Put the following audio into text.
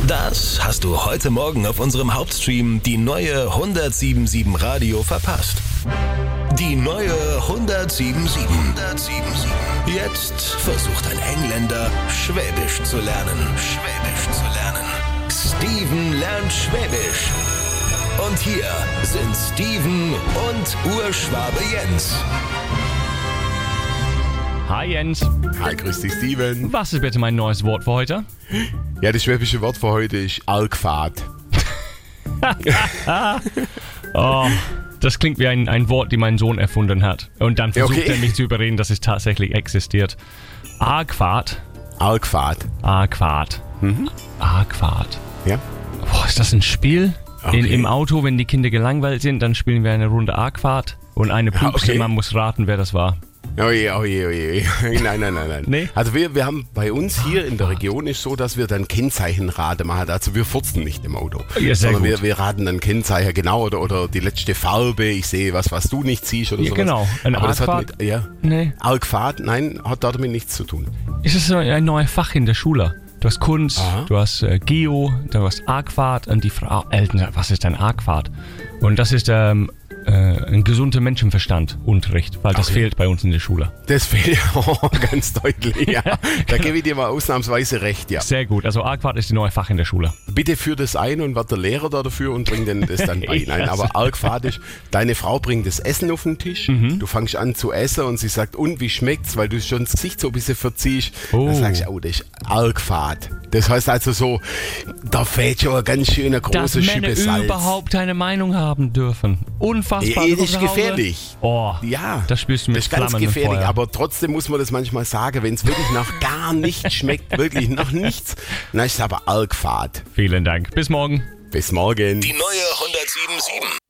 Das hast du heute Morgen auf unserem Hauptstream die neue 107.7 Radio verpasst. Die neue 107.7. Jetzt versucht ein Engländer, Schwäbisch zu lernen. Steven lernt Schwäbisch. Und hier sind Steven und Urschwabe Jens. Hi Jens. Hi, grüß dich Steven. Was ist bitte mein neues Wort für heute? Ja, das schwäbische Wort für heute ist Algfahrt. Oh, das klingt wie ein Wort, die mein Sohn erfunden hat. Und dann versucht er mich zu überreden, dass es tatsächlich existiert. Argfahrt. Algfahrt. Argfahrt. Argfahrt. Ja. Boah, ist das ein Spiel? Okay. Im Auto, wenn die Kinder gelangweilt sind, dann spielen wir eine Runde Argfahrt. Und eine Pupse, man muss raten, wer das war. Oh je. Nein. Nee? Also wir haben bei uns hier in der Region ist so, dass wir dann Kennzeichenrate machen. Also wir furzen nicht im Auto. Ja, sehr sondern gut. wir raten dann Kennzeichen genau oder die letzte Farbe. Ich sehe was du nicht siehst oder Ja, sowas. genau. Eine Aber das hat Argfahrt? mit, Nee. Algfahrt, nein, hat damit nichts zu tun. Es ist so ein neues Fach in der Schule. Du hast Kunst, du hast Geo, du hast Argfahrt und die Frau Eltern sagt, was ist ein Argfahrt? Und das ist ein gesunder Menschenverstand-Unterricht, weil das fehlt bei uns in der Schule. Das fehlt ganz deutlich, ja. Da gebe ich dir mal ausnahmsweise recht, ja. Sehr gut, also Argfahrt ist die neue Fach in der Schule. Bitte führ das ein und wird der Lehrer da dafür und bring denn das dann bei. Nein, aber Algfahrt ist, deine Frau bringt das Essen auf den Tisch, du fängst an zu essen und sie sagt, und wie schmeckt's, weil du schon das Gesicht so ein bisschen verziehst. Oh. Dann sagst du, oh, das ist Algfahrt. Das heißt also so, da fehlt schon eine ganz schöne große Dass Schippe Männer Salz. überhaupt eine Meinung haben dürfen. Unfassbar. Das ist gefährlich. Oh, Ja, das spürst du mit das ist ganz Flammen und gefährlich, Feuer. aber trotzdem muss man das manchmal sagen, wenn es wirklich nach gar nichts schmeckt, wirklich nach nichts, dann ist es aber Algfahrt. Vielen Dank. Bis morgen. Bis morgen. Die neue 107.7.